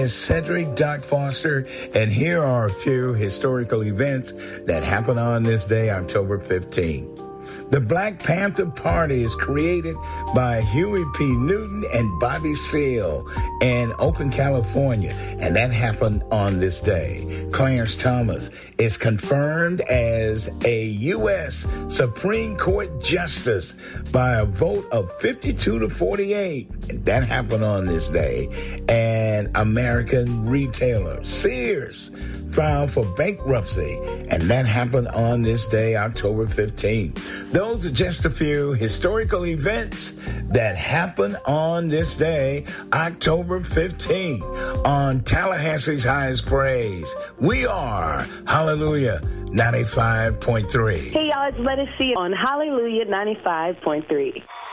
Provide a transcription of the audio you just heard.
is Cedric Doc Foster, and here are a few historical events that happened on this day, October 15th. The Black Panther Party is created by Huey P. Newton and Bobby Seale in Oakland, California, and that happened on this day. Clarence Thomas is confirmed as a U.S. Supreme Court Justice by a vote of 52-48, and that happened on this day. And American retailer Sears filed for bankruptcy, and that happened on this day, October 15th. Those are just a few historical events that happened on this day, October 15th, on Tallahassee's Highest Praise. We are Hallelujah 95.3. Hey, y'all, it's Let Us See on Hallelujah 95.3.